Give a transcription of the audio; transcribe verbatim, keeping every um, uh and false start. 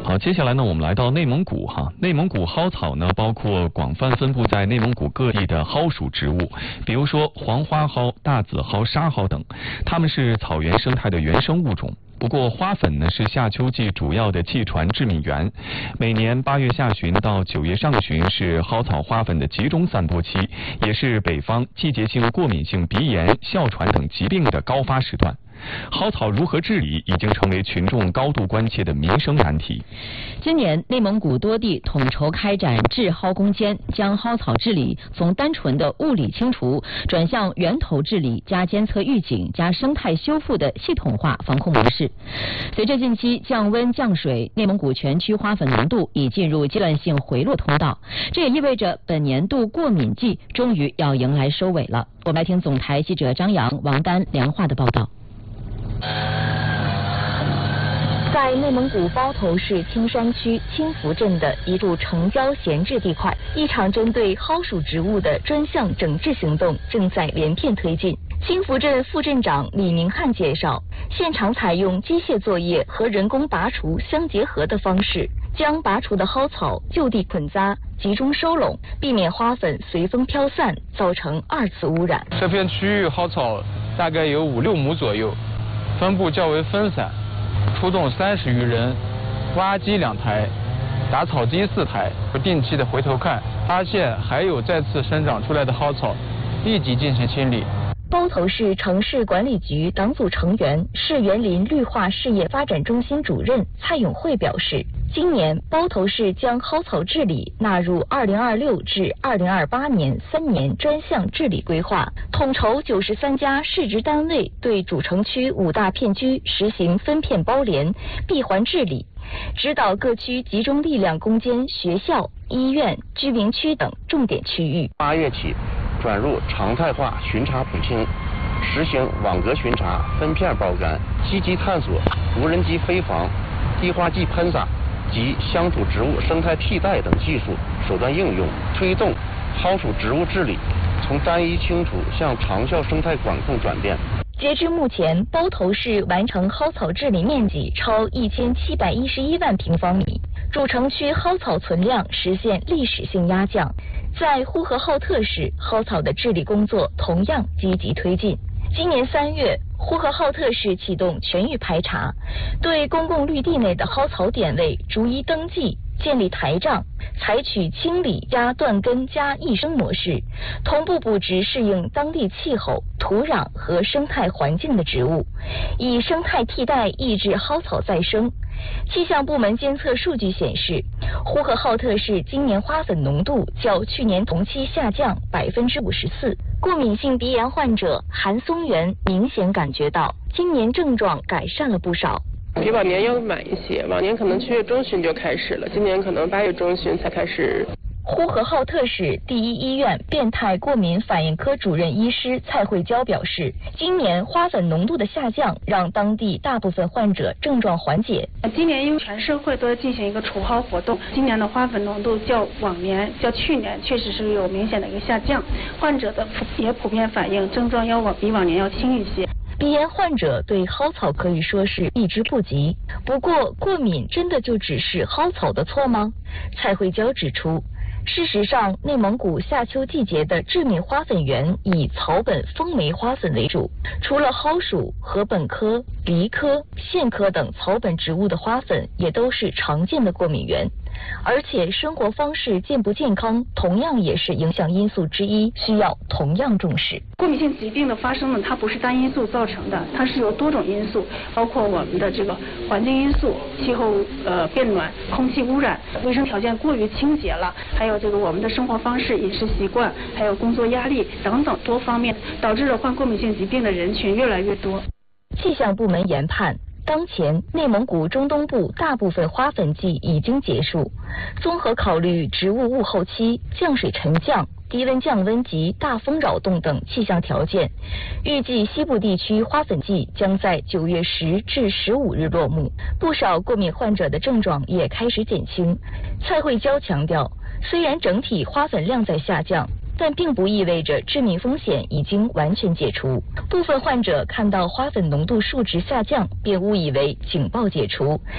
好，接下来呢，我们来到内蒙古哈。内蒙古蒿草呢，包括广泛分布在内蒙古各地的蒿属植物，比如说黄花蒿、大紫蒿、沙蒿等，它们是草原生态的原生物种。不过花粉呢是夏秋季主要的气传致敏源，每年八月下旬到九月上旬是蒿草花粉的集中散播期，也是北方季节性过敏性鼻炎、哮喘等疾病的高发时段。蒿草如何治理已经成为群众高度关切的民生难题。 今年内蒙古多地统筹开展治蒿攻坚，将蒿草治理从单纯的物理清除转向源头治理加监测预警加生态修复的系统化防控模式。随着近期降温降水，内蒙古全区花粉浓度已进入阶段性回落通道，这也意味着本年度过敏季终于要迎来收尾了。我们来听总台记者张扬、王丹、梁化的报道。 在内蒙古包头市青山区青福镇的一处城郊闲置地块，一场针对蒿属植物的专项整治行动正在连片推进。青福镇副镇长李明汉介绍，现场采用机械作业和人工拔除相结合的方式，将拔除的蒿草就地捆扎，集中收拢，避免花粉随风飘散，造成二次污染。 这片区域蒿草大概有五六亩左右，分布较为分散，出动三十余人，挖机两台，打草机四台，不定期的回头看，发现还有再次生长出来的蒿草，立即进行清理。 包头市城市管理局党组成员、市园林绿化事业发展中心主任蔡永慧表示，今年包头市将蒿草治理纳入二零二六至二零二八年三年专项治理规划，统筹九十三家市直单位对主城区五大片区实行分片包联、闭环治理，指导各区集中力量攻坚学校、医院、居民区等重点区域。 八月起转入常态化巡查普清，实行网格巡查、分片包干、积极探索、无人机飞防、滴花剂喷洒及乡土植物生态替代等技术手段应用，推动蒿属植物治理从单一清除向长效生态管控转变。 截至目前，包头市完成蒿草治理面积超一千七百一十一万平方米，主城区蒿草存量实现历史性压降。在呼和浩特市，蒿草的治理工作同样积极推进。今年三月，呼和浩特市启动全域排查，对公共绿地内的蒿草点位逐一登记，建立台账，采取清理加断根加益生模式，同步布置适应当地气候、土壤和生态环境的植物，以生态替代抑制蒿草再生。气象部门监测数据显示，呼和浩特市今年花粉浓度较去年同期下降百分之五十四。过敏性鼻炎患者韩松元明显感觉到，今年症状改善了不少。 比往年要晚一些，往年可能七月中旬就开始了，今年可能八月中旬才开始。 呼和浩特市第一医院变态过敏反应科主任医师蔡慧娇表示，今年花粉浓度的下降让当地大部分患者症状缓解。 今年因为全社会都在进行一个除蒿活动，今年的花粉浓度较往年、较去年确实是有明显的一个下降，患者的普也普遍反映症状要往比往年要轻一些。 鼻炎患者对蒿草可以说是避之不及，不过过敏真的就只是蒿草的错吗？蔡慧娇指出，事实上，内蒙古夏秋季节的致敏花粉源以草本风霉花粉为主，除了蒿属、禾本科、梨科、苋科等草本植物的花粉也都是常见的过敏源。而且生活方式健不健康同样也是影响因素之一，需要同样重视。 过敏性疾病的发生呢，它不是单因素造成的，它是由多种因素，包括我们的这个环境因素、气候呃变暖、空气污染、卫生条件过于清洁了，还有这个我们的生活方式、饮食习惯，还有工作压力等等多方面，导致了患过敏性疾病的人群越来越多。 气象部门研判，当前内蒙古中东部大部分花粉季已经结束，综合考虑植物物候期、降水沉降、低温降温及大风扰动等气象条件，预计西部地区花粉季将在九月十至十五日落幕。不少过敏患者的症状也开始减轻。蔡慧娇强调，虽然整体花粉量在下降，但并不意味着致敏风险已经完全解除。部分患者看到花粉浓度数值下降，便误以为警报解除，